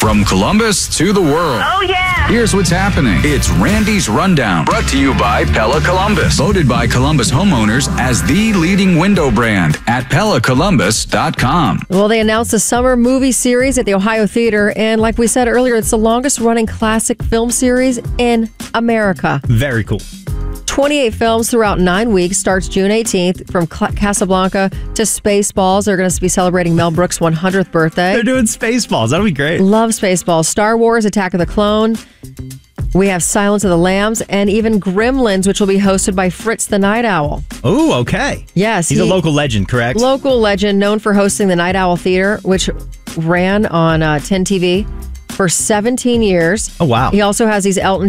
From Columbus to the world. Oh, yeah. Here's what's happening. It's Randy's Rundown, brought to you by Pella Columbus. Voted by Columbus homeowners as the leading window brand at PellaColumbus.com. Well, they announced a summer movie series at the Ohio Theater, and like we said earlier, it's the longest-running classic film series in America. Very cool. 28 films throughout 9 weeks, starts June 18th. From Casablanca to Spaceballs. They're going to be celebrating Mel Brooks' 100th birthday. They're doing Spaceballs. That'll be great. Love Spaceballs. Star Wars, Attack of the Clone. We have Silence of the Lambs, and even Gremlins, which will be hosted by Fritz the Night Owl. Oh, okay. Yes. He's a local legend, correct? Local legend, known for hosting the Night Owl Theater, which ran on 10 TV for 17 years. Oh, wow. He also has these Elton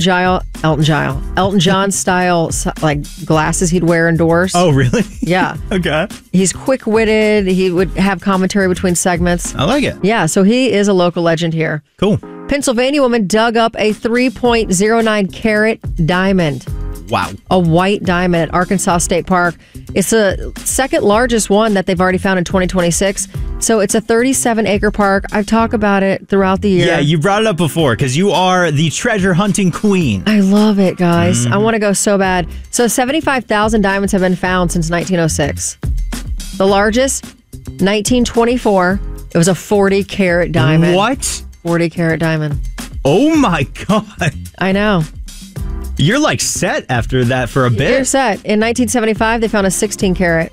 John style like glasses he'd wear indoors. Oh, really? Yeah. Okay. He's quick-witted. He would have commentary between segments. I like it. Yeah, so he is a local legend here. Cool. Pennsylvania woman dug up a 3.09 carat diamond. Wow. A white diamond at Arkansas State Park. It's the second largest one that they've already found in 2026. So it's a 37-acre park. I've talked about it throughout the year. Yeah, you brought it up before because you are the treasure hunting queen. I love it, guys. I want to go so bad. So 75,000 diamonds have been found since 1906. The largest, 1924. It was a 40-carat diamond. What? 40-carat diamond. Oh, my God. I know. You're like set after that for a bit. You're set. In 1975, they found a 16-carat.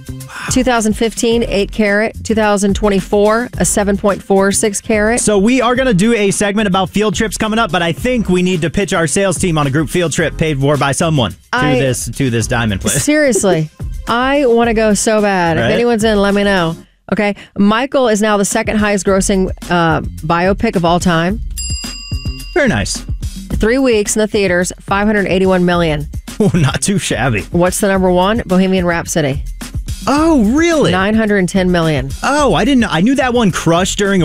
2015, 8-carat. 2024, a 7.46 carat. So we are going to do a segment about field trips coming up, but I think we need to pitch our sales team on a group field trip paid for by someone to this diamond place. Seriously, I want to go so bad. Right? If anyone's in, let me know. Okay, Michael is now the second highest grossing biopic of all time. Very nice. 3 weeks in the theaters, $581 million. Oh, not too shabby. What's the number one? Bohemian Rhapsody. Oh, really? $910 million. Oh, I didn't know. I knew that one crushed during